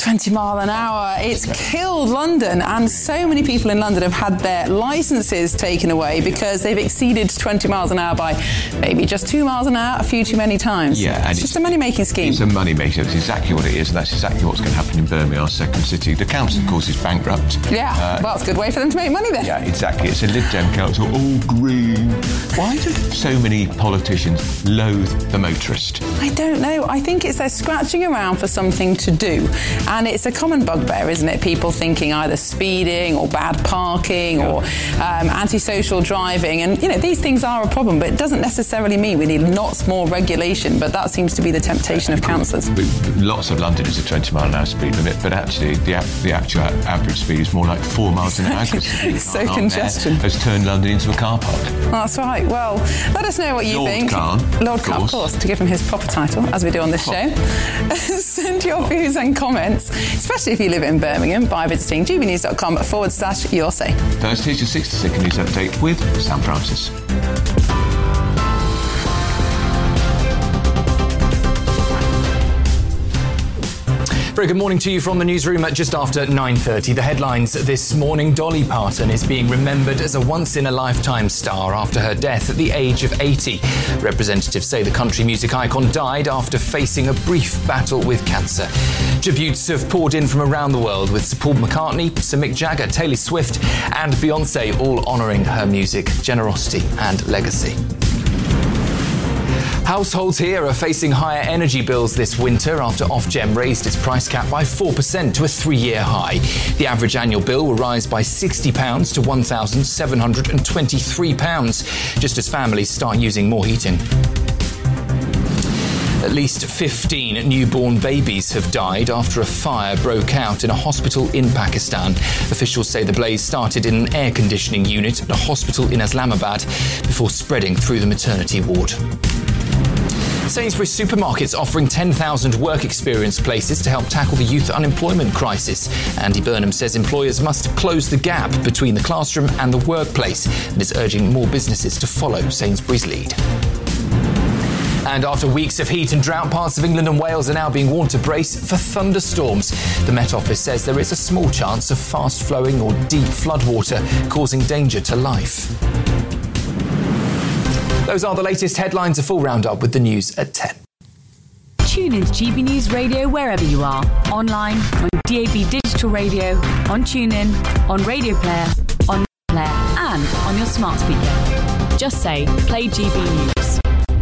20 mile an hour. It's killed London, and so many people in London have had their licences taken away because they've exceeded 20 miles an hour by maybe just 2 miles an hour a few too many times. Yeah, and it's just a money-making scheme. It's a money-making. That's exactly what it is, and that's exactly what's going to happen in Birmingham, our second city. The council, of course, is bankrupt. Yeah, well, it's a good way for them to make money then. Yeah, exactly. It's a Lib Dem council, all green. Why do so many politicians loathe the motorist? I don't know. I think it's they're scratching around for something to do. And it's a common bugbear, isn't it? People thinking either speeding or bad parking or antisocial driving. And, you know, these things are a problem, but it doesn't necessarily mean we need lots more regulation. But that seems to be the temptation of councillors. Lots of Londoners are 20 mile an hour speed limit, but actually the actual average speed is more like 4 miles an hour. So congestion has turned London into a car park. That's right. Well, let us know what you think. Lord Khan, of course, to give him his proper title, as we do on this show. Send your views and comments, especially if you live in Birmingham, by visiting gbnews.com/your say. Thursday's your 60-second news update with Sam Francis. Very good morning to you from the newsroom at just after 9:30. The headlines this morning: Dolly Parton is being remembered as a once-in-a-lifetime star after her death at the age of 80. Representatives say the country music icon died after facing a brief battle with cancer. Tributes have poured in from around the world, with Sir Paul McCartney, Sir Mick Jagger, Taylor Swift and Beyoncé all honouring her music, generosity and legacy. Households here are facing higher energy bills this winter after Ofgem raised its price cap by 4% to a 3-year high. The average annual bill will rise by £60 to £1,723, just as families start using more heating. At least 15 newborn babies have died after a fire broke out in a hospital in Pakistan. Officials say the blaze started in an air conditioning unit at a hospital in Islamabad before spreading through the maternity ward. Sainsbury's supermarkets offering 10,000 work experience places to help tackle the youth unemployment crisis. Andy Burnham says employers must close the gap between the classroom and the workplace and is urging more businesses to follow Sainsbury's lead. And after weeks of heat and drought, parts of England and Wales are now being warned to brace for thunderstorms. The Met Office says there is a small chance of fast-flowing or deep floodwater causing danger to life. Those are the latest headlines. A full roundup with the news at 10. Tune into GB News Radio wherever you are. Online, on DAB Digital Radio, on TuneIn, on Radio Player, on Player and on your smart speaker. Just say, play GB News.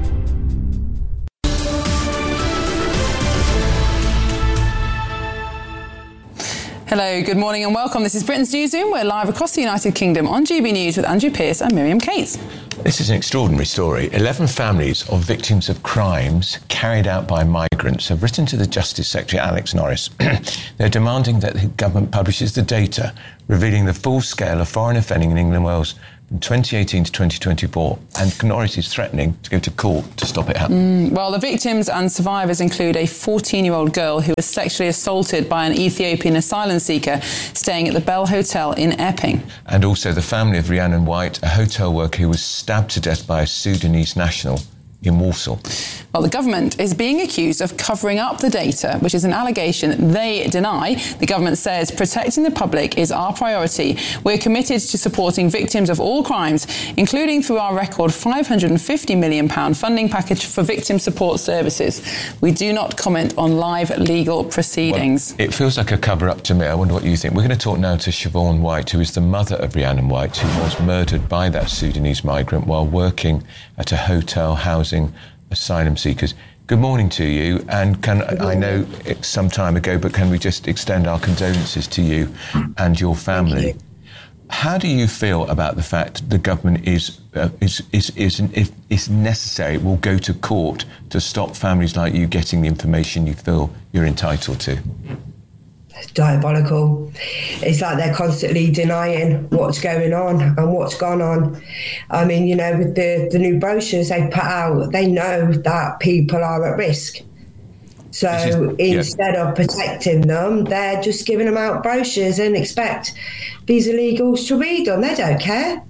Hello, good morning and welcome. This is Britain's Newsroom. We're live across the United Kingdom on GB News with Andrew Pearce and Miriam Cates. This is an extraordinary story. 11 families of victims of crimes carried out by migrants have written to the Justice Secretary, Alex Norris. They're demanding that the government publishes the data revealing the full scale of foreign offending in England and Wales from 2018 to 2024, and Norris is threatening to go to court to stop it happening. Well, the victims and survivors include a 14-year-old girl who was sexually assaulted by an Ethiopian asylum seeker staying at the Bell Hotel in Epping. And also the family of Rhiannon White, a hotel worker who was stabbed to death by a Sudanese national in Walsall. Well, the government is being accused of covering up the data, which is an allegation they deny. The government says protecting the public is our priority. We're committed to supporting victims of all crimes, including through our record £550 million funding package for victim support services. We do not comment on live legal proceedings. Well, it feels like a cover-up to me. I wonder what you think. We're going to talk now to Siobhan White, who is the mother of Rhiannon White, who was murdered by that Sudanese migrant while working at a hotel housing asylum seekers. Good morning to you, and I know it's some time ago, but can we just extend our condolences to you and your family? How do you feel about the fact the government is if necessary, will go to court to stop families like you getting the information you feel you're entitled to? Diabolical. It's like they're constantly denying what's going on and what's gone on. I mean, you know, with the new brochures they put out, they know that people are at risk. So instead of protecting them, they're just giving them out brochures and expect these illegals to read them. They don't care.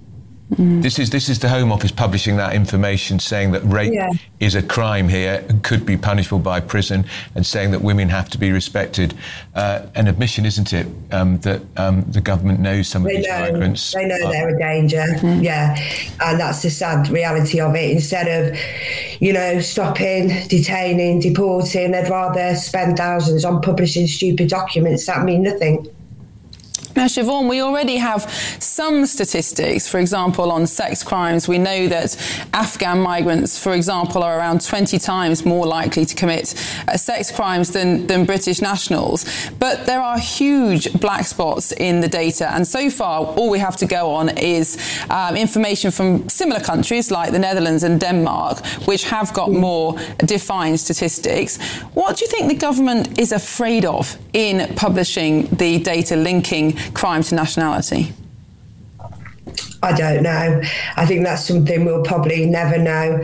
This is the Home Office publishing that information, saying that rape is a crime here and could be punishable by prison, and saying that women have to be respected. An admission, isn't it, that the government knows some of these migrants. They know they're a danger, and that's the sad reality of it. Instead of, stopping, detaining, deporting, they'd rather spend thousands on publishing stupid documents that mean nothing. Now, Siobhan, we already have some statistics, for example, on sex crimes. We know that Afghan migrants, for example, are around 20 times more likely to commit sex crimes than British nationals. But there are huge black spots in the data. And so far, all we have to go on is information from similar countries like the Netherlands and Denmark, which have got more defined statistics. What do you think the government is afraid of in publishing the data linking crime to nationality? I don't know. I think that's something we'll probably never know.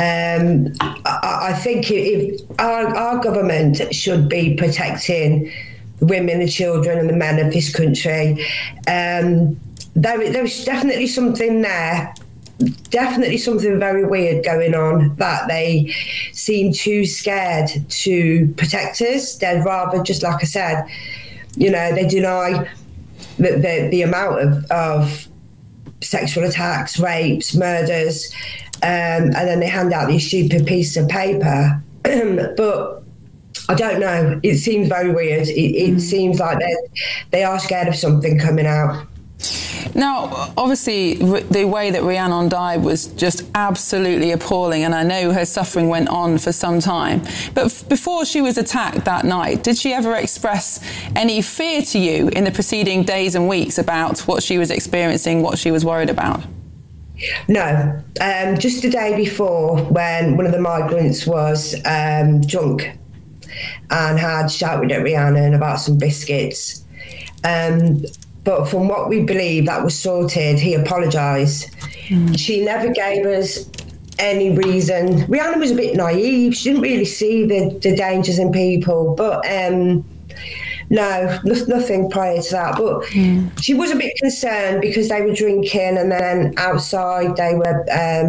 I think if our government should be protecting women and children and the men of this country. There's definitely something there. Definitely something very weird going on, that they seem too scared to protect us. They'd rather, just like I said, they deny the amount of sexual attacks, rapes, murders, and then they hand out these stupid pieces of paper. But I don't know. It seems very weird. It seems like they are scared of something coming out. Now, obviously, the way that Rhiannon died was just absolutely appalling, and I know her suffering went on for some time. But before she was attacked that night, did she ever express any fear to you in the preceding days and weeks about what she was experiencing, what she was worried about? No. Just the day before, when one of the migrants was drunk and had shouted at Rhiannon about some biscuits. But from what we believe, that was sorted. He apologised. She never gave us any reason. Rhiannon was a bit naive. She didn't really see the dangers in people. But no, nothing prior to that. But she was a bit concerned because they were drinking, and then outside they were,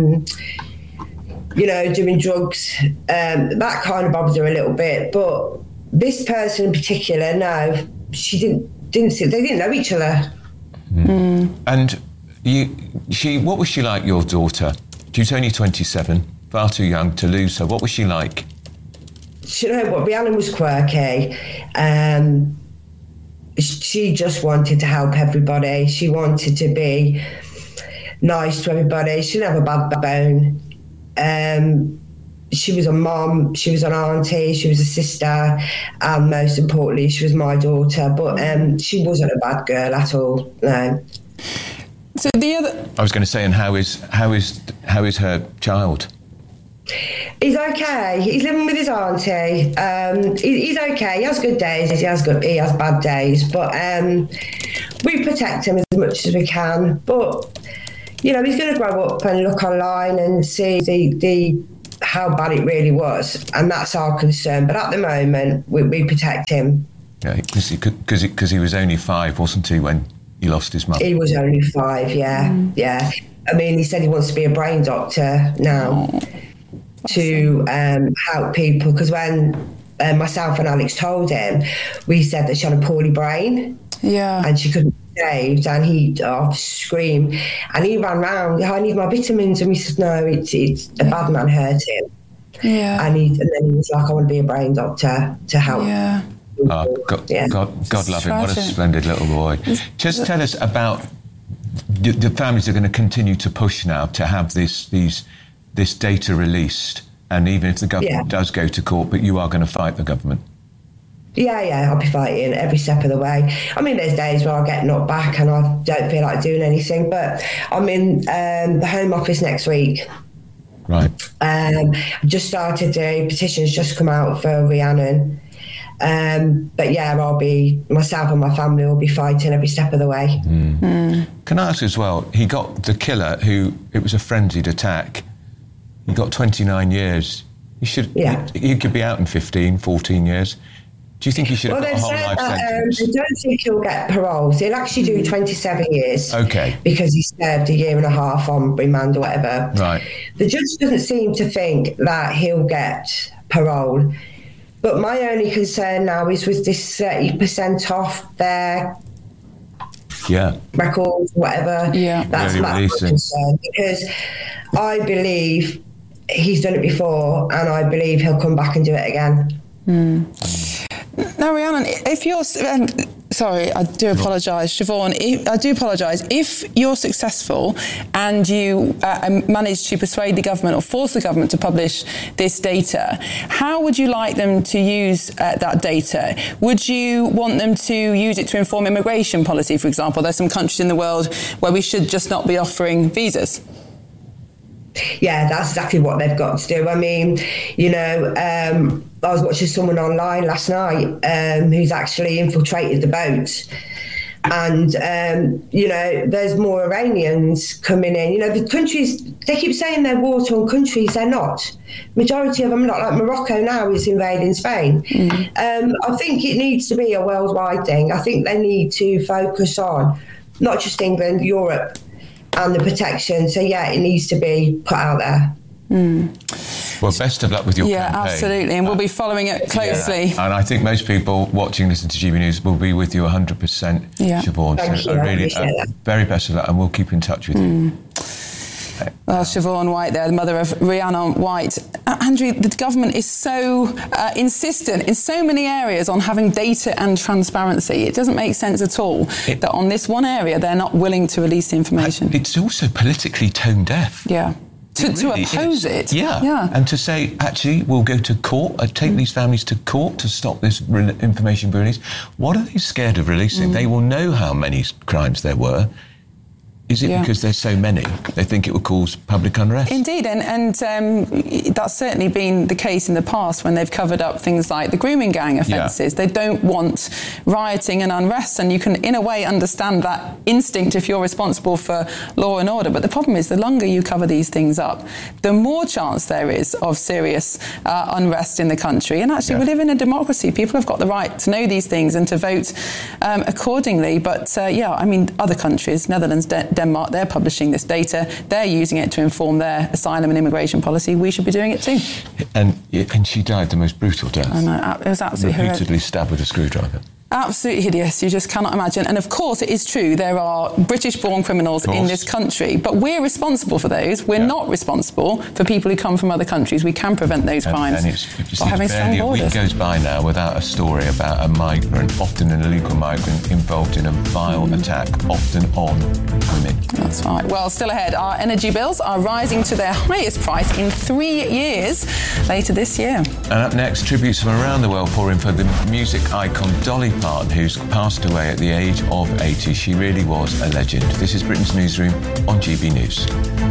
doing drugs. That kind of bothered her a little bit. But this person in particular, no, she didn't see. They didn't know each other. And what was she like, your daughter? She was only 27, far too young to lose her. What was she like? You know what? Rhiannon was quirky. She just wanted to help everybody. She wanted to be nice to everybody. She didn't have a bad bone. She was a mom, she was an auntie, she was a sister, and most importantly, she was my daughter. But she wasn't a bad girl at all. No. So I was going to say, and how is her child? He's okay. He's living with his auntie. He's okay. He has good days. He has bad days. But we protect him as much as we can. But he's going to grow up and look online and see the how bad it really was, and that's our concern. But at the moment, we protect him. Yeah, because he was only 5, wasn't he, when he lost his mum? He was only 5, yeah. I mean, he said he wants to be a brain doctor now to help people, because when myself and Alex told him, we said that she had a poorly brain, and she couldn't be saved, and he screamed, and he ran round, I need my vitamins, and we said, no, it's a bad man hurt him. And then he was like, I want to be a brain doctor to help. God love him. What a splendid little boy. Just tell us about the families are going to continue to push now to have this data released, and even if the government does go to court, but you are going to fight the government. Yeah, I'll be fighting every step of the way. I mean, there's days where I get knocked back and I don't feel like doing anything, but I'm in the Home Office next week. Right. Just started, the petition's just come out for Rhiannon. But yeah, myself and my family will be fighting every step of the way. Can I ask as well, he got the killer, it was a frenzied attack, he got 29 years. He could be out in 15, 14 years. Do you think he should have got a whole life sentence? I don't think he'll get parole. He'll actually do 27 years. Okay. Because he served a year and a half on remand or whatever. Right. The judge doesn't seem to think that he'll get parole. But my only concern now is with this 30% off their records, whatever. Yeah. That's my concern. Because I believe he's done it before, and I believe he'll come back and do it again. Now, Rhiannon, if you're... sorry, I do apologise, Siobhan. I do apologise. If you're successful and you manage to persuade the government or force the government to publish this data, how would you like them to use that data? Would you want them to use it to inform immigration policy, for example? There's some countries in the world where we should just not be offering visas. Yeah, that's exactly what they've got to do. I mean, I was watching someone online last night who's actually infiltrated the boat. And, there's more Iranians coming in. The countries, they keep saying they're war-torn countries. They're not. Majority of them are not. Like Morocco now is invading Spain. I think it needs to be a worldwide thing. I think they need to focus on not just England, Europe, and the protection. So, it needs to be put out there. Well, best of luck with your campaign. Yeah, absolutely, and we'll be following it closely. Yeah. And I think most people watching, listen to GB News will be with you 100%, Siobhan. Thank you. Really, very best of luck, and we'll keep in touch with you. Well, Siobhan White there, the mother of Rhiannon White. Andrew, the government is so insistent in so many areas on having data and transparency. It doesn't make sense at all that on this one area they're not willing to release the information. It's also politically tone deaf. Yeah. To oppose it. Yeah. And to say, actually, we'll go to court, take these families to court to stop this information being released. What are they scared of releasing? They will know how many crimes there were. Is it because there's so many? They think it will cause public unrest? Indeed, and that's certainly been the case in the past when they've covered up things like the grooming gang offences. They don't want rioting and unrest, and you can, in a way, understand that instinct if you're responsible for law and order. But the problem is, the longer you cover these things up, the more chance there is of serious unrest in the country. And actually, we live in a democracy. People have got the right to know these things and to vote accordingly. But, other countries, Netherlands, Denmark, they're publishing this data. They're using it to inform their asylum and immigration policy. We should be doing it too. And she died the most brutal death. I know, it was absolutely repeatedly stabbed with a screwdriver. Absolutely hideous. You just cannot imagine. And of course, it is true. There are British-born criminals in this country, but we're responsible for those. We're not responsible for people who come from other countries. We can prevent those crimes by having strong borders. A week goes by now without a story about a migrant, often an illegal migrant, involved in a vile attack, often on women. That's right. Well, still ahead, our energy bills are rising to their highest price in 3 years later this year. And up next, tributes from around the world pour in for the music icon Dolly Parton, who's passed away at the age of 80. She really was a legend. This is Britain's Newsroom on GB News.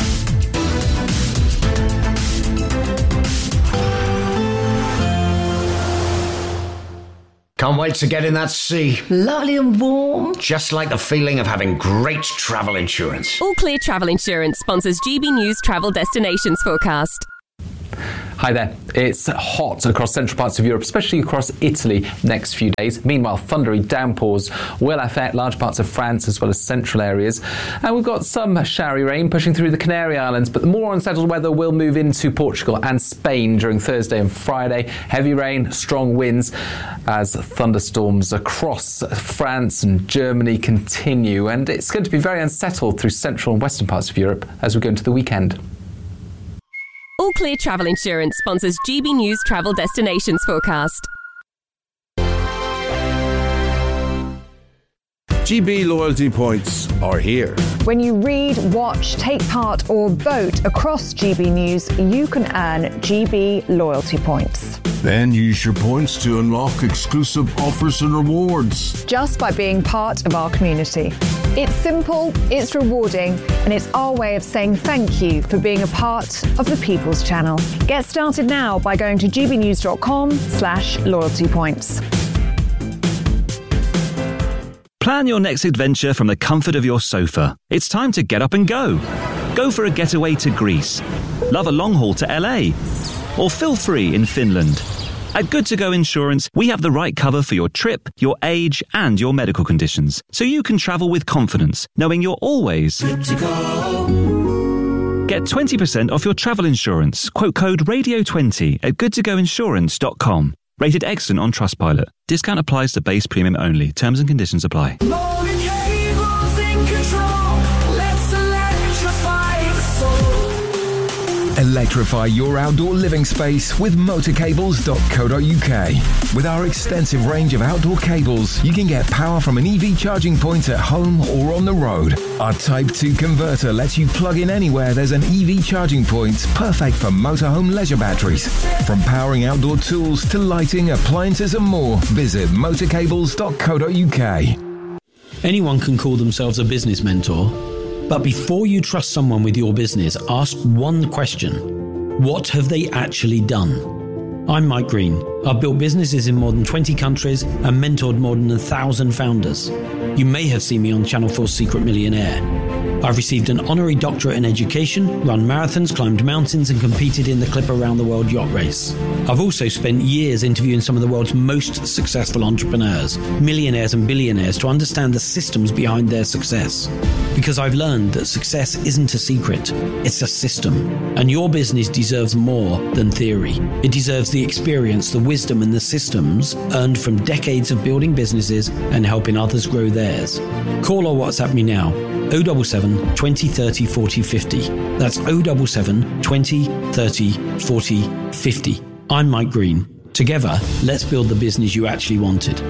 Can't wait to get in that sea. Lovely and warm. Just like the feeling of having great travel insurance. All Clear Travel Insurance sponsors GB News Travel Destinations Forecast. Hi there. It's hot across central parts of Europe, especially across Italy next few days. Meanwhile, thundery downpours will affect large parts of France as well as central areas. And we've got some showery rain pushing through the Canary Islands, but the more unsettled weather will move into Portugal and Spain during Thursday and Friday. Heavy rain, strong winds as thunderstorms across France and Germany continue. And it's going to be very unsettled through central and western parts of Europe as we go into the weekend. All Clear Travel Insurance sponsors GB News Travel Destinations Forecast. GB loyalty points are here. When you read, watch, take part or vote across GB News, you can earn GB loyalty points. Then use your points to unlock exclusive offers and rewards. Just by being part of our community. It's simple, it's rewarding, and it's our way of saying thank you for being a part of the People's Channel. Get started now by going to gbnews.com/loyalty points. Plan your next adventure from the comfort of your sofa. It's time to get up and go. Go for a getaway to Greece. Love a long haul to LA. Or feel free in Finland. At Good To Go Insurance, we have the right cover for your trip, your age, and your medical conditions, so you can travel with confidence, knowing you're always good to go. Get 20% off your travel insurance. Quote code Radio20 at goodtogoinsurance.com. Rated excellent on Trustpilot. Discount applies to base premium only. Terms and conditions apply. Electrify your outdoor living space with motorcables.co.uk. With our extensive range of outdoor cables, you can get power from an EV charging point at home or on the road. Our Type 2 converter lets you plug in anywhere there's an EV charging point, perfect for motorhome leisure batteries. From powering outdoor tools to lighting, appliances and more, visit motorcables.co.uk. Anyone can call themselves a business mentor. But before you trust someone with your business, ask one question. What have they actually done? I'm Mike Green. I've built businesses in more than 20 countries and mentored more than 1,000 founders. You may have seen me on Channel 4's Secret Millionaire. I've received an honorary doctorate in education, run marathons, climbed mountains and competed in the Clipper Round the World yacht race. I've also spent years interviewing some of the world's most successful entrepreneurs, millionaires and billionaires to understand the systems behind their success. Because I've learned that success isn't a secret, it's a system. And your business deserves more than theory. It deserves the experience, the wisdom and the systems earned from decades of building businesses and helping others grow theirs. Call or WhatsApp me now. 077 20 30 40 50. That's 077 20 30 40 50. I'm Mike Green. Together, let's build the business you actually wanted.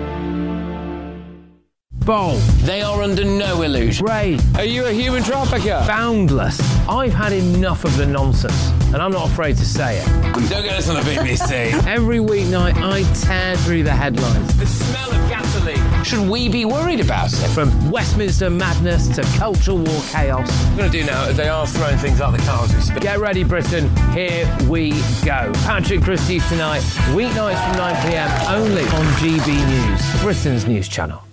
Bold. They are under no illusion. Ray. Are you a human trafficker? Boundless. I've had enough of the nonsense, and I'm not afraid to say it. Don't get us on the BBC. Every weeknight, I tear through the headlines. The smell of gasoline. Should we be worried about it? From Westminster madness to cultural war chaos. What I'm going to do now is they are throwing things out the car as we speak. Get ready, Britain. Here we go. Patrick Christie tonight, weeknights from 9 p.m. only on GB News, Britain's news channel.